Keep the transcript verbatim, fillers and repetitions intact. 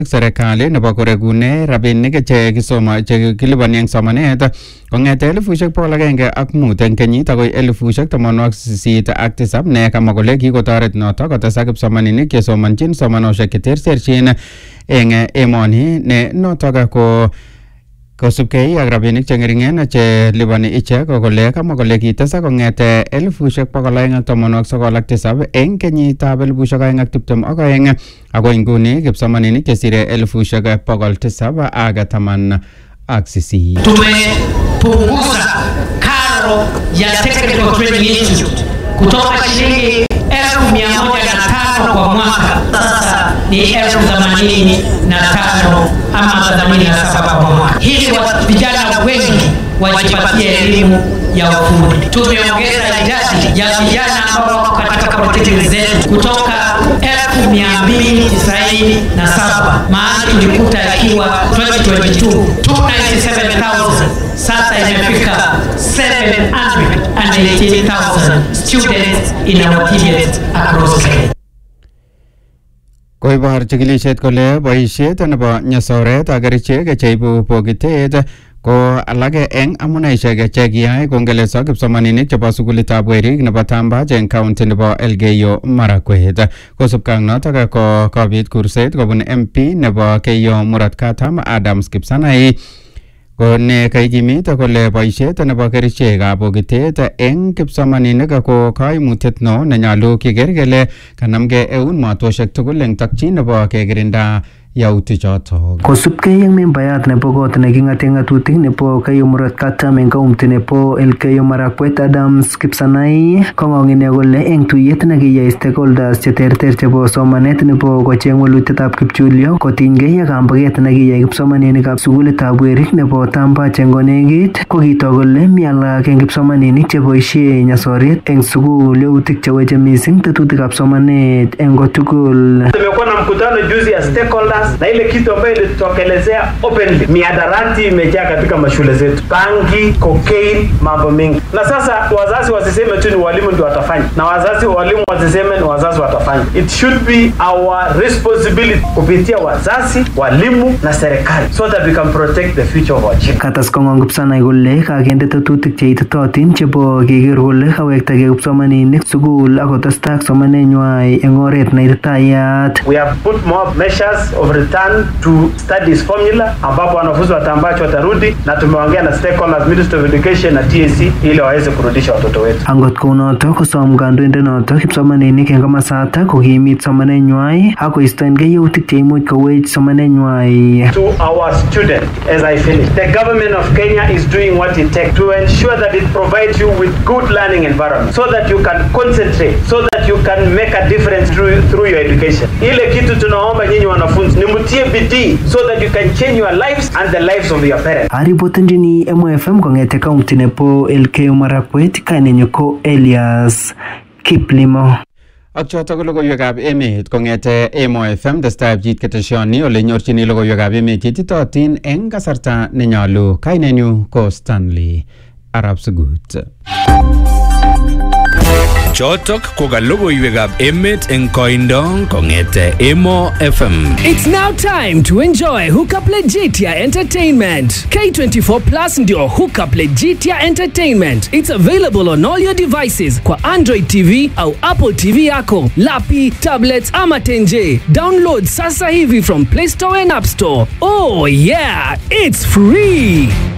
serikali nebo koregune rabinik che kisoma che kiliponi eng somanet kong'ete elifushek bokol agenge ak mut eng kenyit akoi elifushek tamanwokik sisit ak tisab ne kamwa kole kikotoret noto kotesak kipsomaninik chesomanchin somanoshek cheterterchin eng emoni ne notok ko kosubkei ak rabinik che ngeringen che lipani ichek kole kamwa kole kitesak kong'ete elifushek bokol aeng ak tamanwokik sokol ak tisab eng kenyitab elifushek aeng ak tiptem ak aeng ako inguni kipsomaninik chesire elifushek bokol tisab ak taman ak sisit. Tumepunguza karo ya Technical Training Institute kutoka shilingi elfu mia moja na tano kwa mwaka sasa ni elfu themanini na tano ama themanini na saba kwa mwaka. Hili vijana wengi wajipatie elimu ya ufundi. Tumeongeza idadi ya vijana ambao wako katika polytechnic zetu kutoka elfu mia mbili tisaini na saba mahali tulikuta yakiwa twenty twenty-two two hundred ninety-seven thousand, sasa imefika seven hundred eighteen thousand students in our T V S across Kenya. Koibor chikilishet kole boishet nebo nyasoret ak kerichek cheibu bokitet ko alage eng amuneishek che kiyai kongeleso kipsomaninik chebo sukulitab werik nebo Tambach eng county nebo Elgeyo Marakwet. Kosubkei ak notok ko kobit kurset kobun M P nebo Keiyo Murot Katam Adams Kipsanai ko ne kaikimit kole boishet nebo kerichekab bokitet eng kipsomaninik ko kaimutiet no nenyolu keker kele kanamgei eun matosiek tugul eng takchin nebo kekirinda yautik chotok. Kosubkei eng membayat nebo kot neking'ate ng'atutik nebo Keiyo Murot Katam eng kaunti nebo Elgeyo Marakwet Adams Kipsanai kong'ong ine kole eng tuyet nekiyai stakeholders cheterter chebo somanet nebo kocheng walutietab kipchulyo kotinygei ak kambaget nekiyai kipsomaninikab sukulitab werik nebo Tambach eng konekit ko kitok kole mi alak eng kipsomaninik cheboisie nyasoriet eng sukul yautik cheweche mising tetutikab somanet eng kotugul. Tumekuwa na mkutano juzi ya stakeholders na ile kitu ambayo ilitokelezea openly, miadarati imejaa katika mashule zetu, bangi, cocaine, mambo mengi. Na sasa wazazi wasiseme tu ni walimu ndio watafanya, na wazazi walimu wasiseme ni wazazi watafanya. It should be our responsibility kupitia wazazi, walimu na serikali so that we can protect the future of our children. Katas kong'ong Kipsanai kole kakende tetutik cheititotin chebo keker kole kawektagei kipsomaninik sukul akotestai ak somanenywa eng oret neititayat. We have put more measures of return to studies formula ambapo wanafunzi wa Tambach watarudi, na tumeongea na stakeholders, Ministry of Education na T S C ili waweze kurudisha watoto wetu. Angot kounoto kosom kandoindet noto kipsomaninik eng komasata kokimit somanenywai ak koistoengei yautik cheimuch kowech somanenywai. To our students, as I finish, the government of Kenya is doing what it takes to ensure that it provides you with good learning environment so that you can concentrate, so that you can make a difference through, through your education. Ile kitu tunaomba nyinyi wanafunzi ni mtie bidii so that you can change your lives and the lives of your parents. Aripotenjini M O F M kong'ete kaunti nebo Elgeyo Marakwet, kainenyu ko Elias Kiplimo. Ak chotok ko logoiwekab emet kong'ete M O F M testai pchit keteshoni ole nyorchini logoiwekab emet cheititotin eng kasarta nenyolu. Kainenyu ko Stanley Arab Sugut. Chotok ko ka logoiwekab emet eng koindo kong'ete Emo F M. It's now time to enjoy Hookup Legitia Entertainment. K twenty-four Plus ndio Hookup Legitia Entertainment. It's available on all your devices kwa Android T V au Apple T V yako, lapi, tablets ama tenje. Download sasa hivi from Play Store and App Store. Oh yeah, it's free.